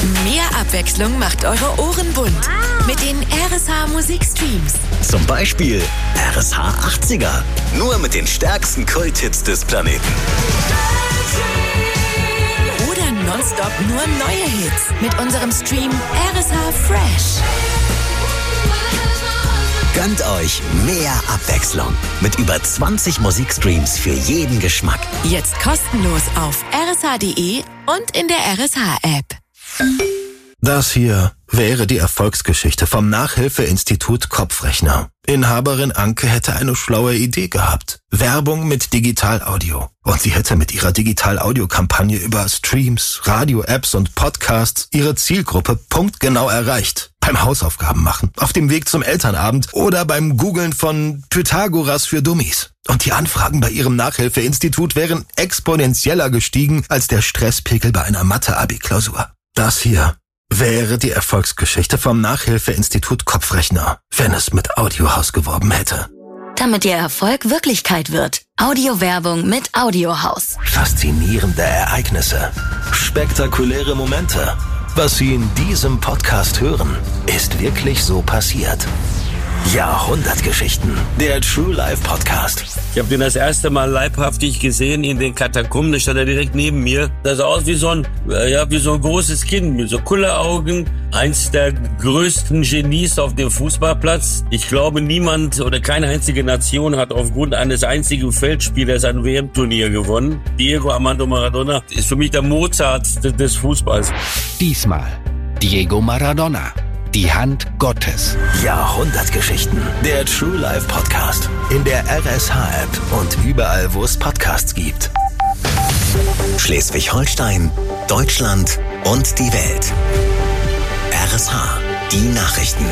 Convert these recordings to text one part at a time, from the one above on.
Mehr Abwechslung macht eure Ohren bunt. Mit den RSH Musikstreams. Zum Beispiel RSH 80er. Nur mit den stärksten Kulthits des Planeten. Oder nonstop nur neue Hits. Mit unserem Stream RSH Fresh. Gönnt euch mehr Abwechslung. Mit über 20 Musikstreams für jeden Geschmack. Jetzt kostenlos auf rsh.de und in der RSH-App. Das hier wäre die Erfolgsgeschichte vom Nachhilfeinstitut Kopfrechner. Inhaberin Anke hätte eine schlaue Idee gehabt. Werbung mit Digital-Audio. Und sie hätte mit ihrer Digital-Audio-Kampagne über Streams, Radio-Apps und Podcasts ihre Zielgruppe punktgenau erreicht. Beim Hausaufgaben machen, auf dem Weg zum Elternabend oder beim Googlen von Pythagoras für Dummies. Und die Anfragen bei ihrem Nachhilfeinstitut wären exponentieller gestiegen als der Stresspegel bei einer Mathe-Abi-Klausur. Das hier wäre die Erfolgsgeschichte vom Nachhilfeinstitut Kopfrechner, wenn es mit Audiohaus geworben hätte. Damit Ihr Erfolg Wirklichkeit wird. Audiowerbung mit Audiohaus. Faszinierende Ereignisse, spektakuläre Momente. Was Sie in diesem Podcast hören, ist wirklich so passiert. Jahrhundertgeschichten, der True Life Podcast. Ich habe den das erste Mal leibhaftig gesehen in den Katakomben. Da stand er direkt neben mir. Das sah aus wie so ein großes Kind mit so Kulleraugen. Eins der größten Genies auf dem Fußballplatz. Ich glaube, niemand oder keine einzige Nation hat aufgrund eines einzigen Feldspielers ein WM-Turnier gewonnen. Diego Armando Maradona ist für mich der Mozart des Fußballs. Diesmal Diego Maradona. Die Hand Gottes. Jahrhundertgeschichten. Der True Life Podcast. In der RSH-App und überall, wo es Podcasts gibt. Schleswig-Holstein, Deutschland und die Welt. RSH, die Nachrichten.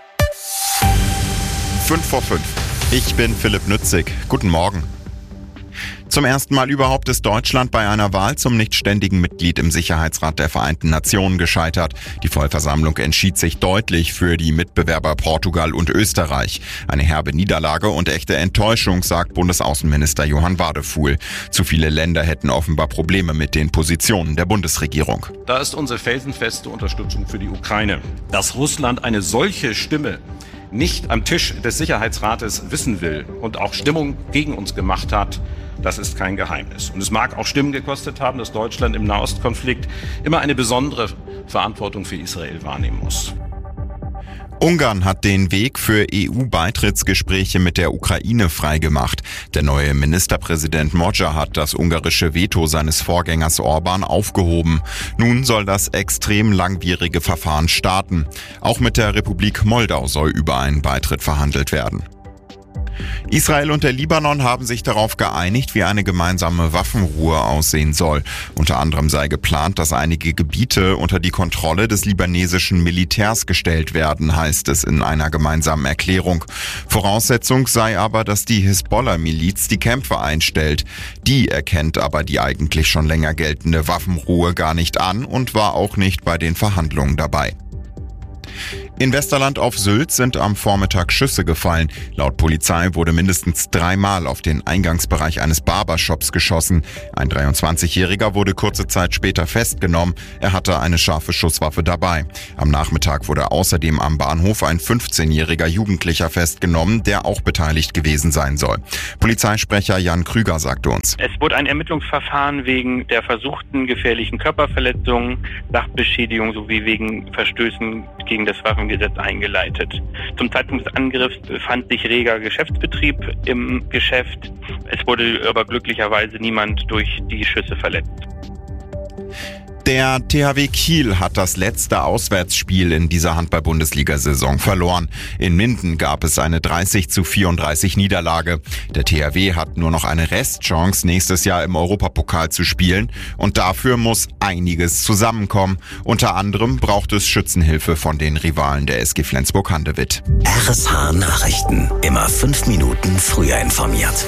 5:05. Ich bin Philipp Nützig. Guten Morgen. Zum ersten Mal überhaupt ist Deutschland bei einer Wahl zum nicht ständigen Mitglied im Sicherheitsrat der Vereinten Nationen gescheitert. Die Vollversammlung entschied sich deutlich für die Mitbewerber Portugal und Österreich. Eine herbe Niederlage und echte Enttäuschung, sagt Bundesaußenminister Johann Wadefuhl. Zu viele Länder hätten offenbar Probleme mit den Positionen der Bundesregierung. Da ist unsere felsenfeste Unterstützung für die Ukraine. Dass Russland eine solche Stimme nicht am Tisch des Sicherheitsrates wissen will und auch Stimmung gegen uns gemacht hat, das ist kein Geheimnis. Und es mag auch Stimmen gekostet haben, dass Deutschland im Nahostkonflikt immer eine besondere Verantwortung für Israel wahrnehmen muss. Ungarn hat den Weg für EU-Beitrittsgespräche mit der Ukraine freigemacht. Der neue Ministerpräsident Magyar hat das ungarische Veto seines Vorgängers Orban aufgehoben. Nun soll das extrem langwierige Verfahren starten. Auch mit der Republik Moldau soll über einen Beitritt verhandelt werden. Israel und der Libanon haben sich darauf geeinigt, wie eine gemeinsame Waffenruhe aussehen soll. Unter anderem sei geplant, dass einige Gebiete unter die Kontrolle des libanesischen Militärs gestellt werden, heißt es in einer gemeinsamen Erklärung. Voraussetzung sei aber, dass die Hisbollah-Miliz die Kämpfe einstellt. Die erkennt aber die eigentlich schon länger geltende Waffenruhe gar nicht an und war auch nicht bei den Verhandlungen dabei. In Westerland auf Sylt sind am Vormittag Schüsse gefallen. Laut Polizei wurde mindestens 3-mal auf den Eingangsbereich eines Barbershops geschossen. Ein 23-Jähriger wurde kurze Zeit später festgenommen. Er hatte eine scharfe Schusswaffe dabei. Am Nachmittag wurde außerdem am Bahnhof ein 15-jähriger Jugendlicher festgenommen, der auch beteiligt gewesen sein soll. Polizeisprecher Jan Krüger sagte uns: Es wurde ein Ermittlungsverfahren wegen der versuchten gefährlichen Körperverletzung, Sachbeschädigung sowie wegen Verstößen gegen das Waffengesetz eingeleitet. Zum Zeitpunkt des Angriffs befand sich reger Geschäftsbetrieb im Geschäft. Es wurde aber glücklicherweise niemand durch die Schüsse verletzt. Der THW Kiel hat das letzte Auswärtsspiel in dieser Handball-Bundesliga-Saison verloren. In Minden gab es eine 30:34 Niederlage. Der THW hat nur noch eine Restchance, nächstes Jahr im Europapokal zu spielen. Und dafür muss einiges zusammenkommen. Unter anderem braucht es Schützenhilfe von den Rivalen der SG Flensburg-Handewitt. RSH Nachrichten. Immer 5 Minuten früher informiert.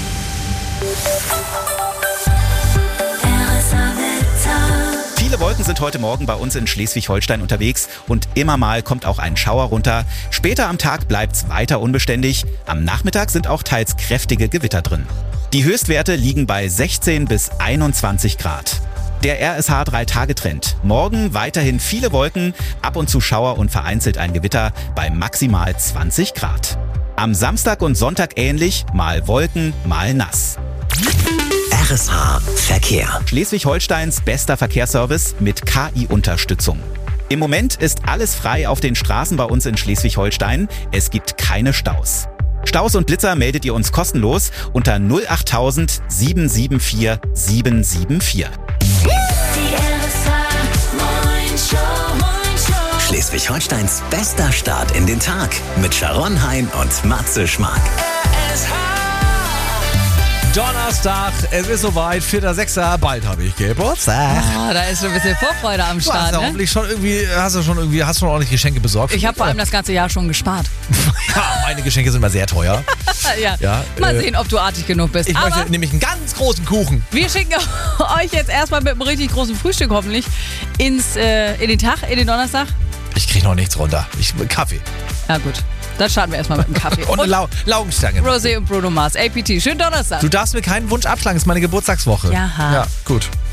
Viele Wolken sind heute Morgen bei uns in Schleswig-Holstein unterwegs und immer mal kommt auch ein Schauer runter. Später am Tag bleibt's weiter unbeständig. Am Nachmittag sind auch teils kräftige Gewitter drin. Die Höchstwerte liegen bei 16 bis 21 Grad. Der RSH 3-Tage-Trend. Morgen weiterhin viele Wolken, ab und zu Schauer und vereinzelt ein Gewitter bei maximal 20 Grad. Am Samstag und Sonntag ähnlich, mal Wolken, mal nass. RSH Verkehr. Schleswig-Holsteins bester Verkehrsservice mit KI-Unterstützung. Im Moment ist alles frei auf den Straßen bei uns in Schleswig-Holstein. Es gibt keine Staus. Staus und Blitzer meldet ihr uns kostenlos unter 08000 774 774. Schleswig-Holsteins bester Start in den Tag mit Sharon Hein und Matze Schmark. Donnerstag, es ist soweit, 4.6. Bald habe ich Geburtstag. Oh, da ist schon ein bisschen Vorfreude am Start, ne? Hoffentlich hast du schon ordentlich Geschenke besorgt. Ich habe vor allem das ganze Jahr schon gespart. Ja, meine Geschenke sind immer sehr teuer. Ja. Mal sehen, ob du artig genug bist. Ich möchte nämlich einen ganz großen Kuchen. Wir schicken euch jetzt erstmal mit einem richtig großen Frühstück hoffentlich in den Tag, in den Donnerstag. Ich kriege noch nichts runter. Kaffee. Ja gut, dann starten wir erstmal mit dem Kaffee. Und eine Laugenstange. Rosé und Bruno Mars, APT. Schönen Donnerstag. Du darfst mir keinen Wunsch abschlagen, es ist meine Geburtstagswoche. Ja, gut.